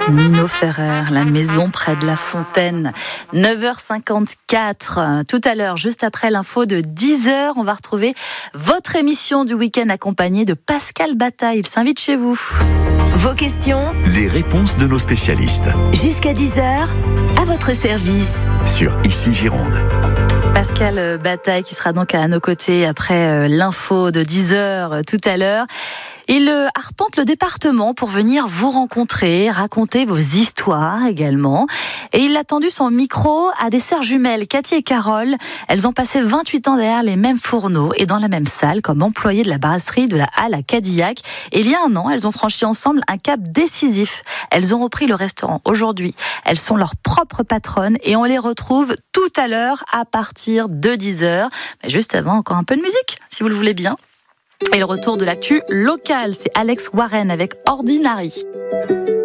Nino Ferrer, la maison près de la fontaine. 9h54. Tout à l'heure, juste après l'info de 10h, on va retrouver votre émission du week-end accompagnée de Pascal Bataille. Il s'invite chez vous. Vos questions, les réponses de nos spécialistes. Jusqu'à 10h, à votre service. Sur Ici Gironde. Pascal Bataille qui sera donc à nos côtés après l'info de 10h tout à l'heure. Il arpente le département pour venir vous rencontrer, raconter vos histoires également. Et il a tendu son micro à des sœurs jumelles, Cathy et Carole. Elles ont passé 28 ans derrière les mêmes fourneaux et dans la même salle comme employées de la brasserie de la Halle à Cadillac. Et il y a un an, elles ont franchi ensemble un cap décisif. Elles ont repris le restaurant aujourd'hui. Elles sont leurs propres patronnes et on les retrouve tout à l'heure à partir de 10h. Mais juste avant, encore un peu de musique, si vous le voulez bien. Et le retour de l'actu locale, c'est Alex Warren avec Ordinary.